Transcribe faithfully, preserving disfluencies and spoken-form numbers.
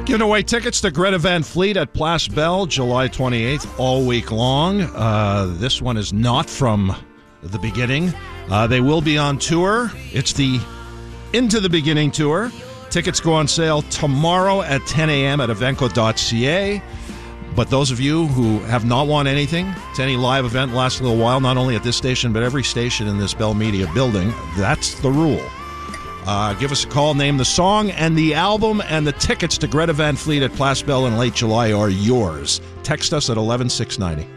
Giving away tickets to Greta Van Fleet at Place Belle, July twenty-eighth, all week long. Uh, this one is not from the beginning. Uh, they will be on tour. It's the Into the Beginning tour. Tickets go on sale tomorrow at ten a.m. at evenco dot c a. But those of you who have not won anything to any live event last a little while, not only at this station, but every station in this Bell Media building, that's the rule. Uh, give us a call, name the song and the album, and the tickets to Greta Van Fleet at Place Belle in late July are yours. Text us at eleven six ninety.